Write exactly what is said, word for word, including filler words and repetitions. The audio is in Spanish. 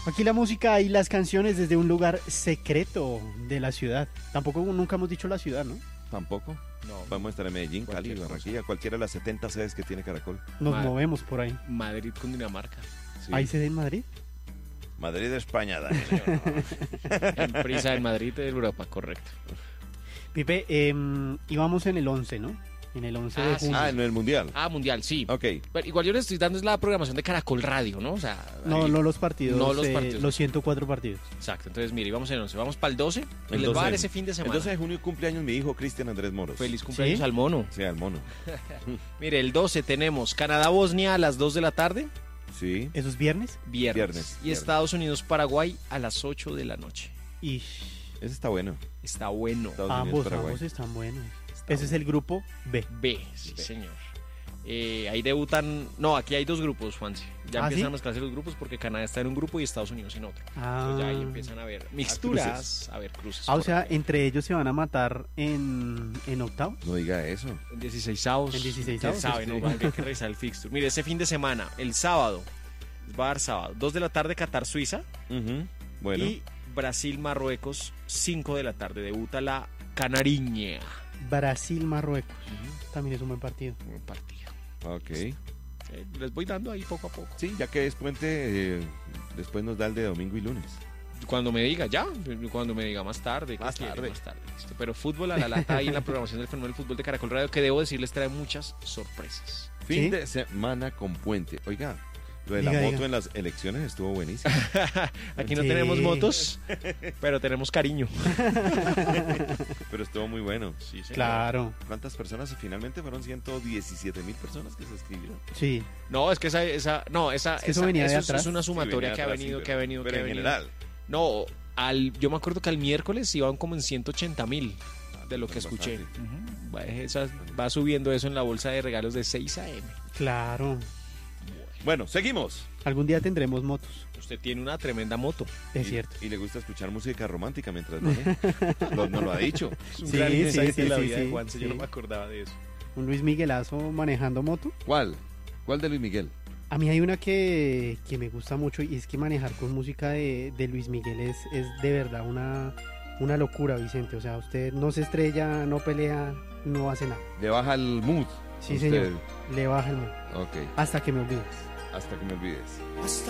Aquí la música y las canciones desde un lugar secreto de la ciudad. Tampoco nunca hemos dicho la ciudad, ¿no? Tampoco. No. Vamos a estar en Medellín, Cali, Cualquier Barranquilla, cualquiera de las setenta sedes que tiene Caracol. Nos Ma- movemos por ahí. Madrid con Dinamarca. Sí. ¿Hay sede en Madrid? Madrid, España, Daniel. En Prisa en Madrid de Europa, correcto. Pipe, eh, íbamos en el once, ¿no? En el once de Ah, sí. junio. Ah, en el Mundial. Ah, Mundial, sí. Ok. Pero igual yo les estoy dando es la programación de Caracol Radio, ¿no? O sea, No, ahí- no los partidos, No los eh, partidos. los ciento cuatro partidos. Exacto, entonces mire, vamos en el once, vamos para el doce, y El les va a dar doce. ese fin de El semana. doce de junio cumpleaños mi hijo Cristian Andrés Moros. Feliz cumpleaños ¿Sí? al mono. Sí, al mono. Mire, el doce tenemos Canadá-Bosnia a las dos de la tarde, Sí. ¿Eso es viernes? viernes. Viernes, Y viernes. Estados Unidos-Paraguay a las ocho de la noche. Y Ese está bueno. Está bueno. Estados ambos, Unidos, Paraguay. ambos están buenos. Está Ese es el grupo B. B, sí, B. señor. Eh, ahí debutan. No, aquí hay dos grupos, Juanse. Ya ¿Ah, empiezan sí? a mezclarse los grupos porque Canadá está en un grupo y Estados Unidos en otro. Ah, Entonces ya ahí empiezan a ver mixturas, a ver cruces. Ah, o sea, correcto. entre ellos se van a matar en, en octavos. No diga eso. En dieciseisavos. En dieciseisavos, Quién sabe, sí. no, hay que revisar el fixture. Mire, ese fin de semana, el sábado, va a dar sábado, dos de la tarde, Qatar-Suiza. Ujú. Bueno. Y Brasil-Marruecos, cinco de la tarde. Debuta la Canariña. Brasil-Marruecos. También es un buen partido. Un partido. Ok. Eh, les voy dando ahí poco a poco. Sí, ya que es puente, eh, después nos da el de domingo y lunes. Cuando me diga, ya, cuando me diga más tarde. ¿qué Más quiere? tarde. Más tarde, listo. Pero fútbol a la lata ahí en la programación del fenómeno del fútbol de Caracol Radio, que debo decirles trae muchas sorpresas. Fin ¿Sí? de semana con puente. Oiga, lo de Diga, la moto diga. en las elecciones estuvo buenísimo. Aquí no Sí. tenemos motos, pero tenemos cariño. Pero estuvo muy bueno. Sí, señor. Claro, ¿Cuántas personas? Finalmente fueron ciento diecisiete mil personas que se escribieron. sí. No, es que esa, esa no, esa, Es que eso esa- venía de eso es- atrás. es una Sí, sumatoria venía que ha atrás, venido, sí, que ha pero- venido, pero que ha en venido. general. No, al, yo me acuerdo que al miércoles iban como en ciento ochenta mil de lo que Bastante. escuché. Ujú. Va, esa- va subiendo eso en la bolsa de regalos de seis a eme. Claro. Bueno, seguimos. Algún día tendremos motos, Usted tiene una tremenda moto. es y, cierto. Y le gusta escuchar música romántica mientras maneja. Lo- no lo ha dicho. Es un Sí, gran sí, insight sí, en la sí, vida sí, de Juanse, yo sí. no me acordaba de eso. Un Luis Miguelazo manejando moto. ¿Cuál? ¿Cuál de Luis Miguel? A mí hay una que, que me gusta mucho y es que manejar con música de, de Luis Miguel es, es de verdad una, una locura, Vicente. O sea, usted no se estrella, no pelea, no hace nada. Le baja el mood. Sí, a usted. señor. Le baja el mundo. Ok, Hasta que me olvides. hasta que me olvides. Hasta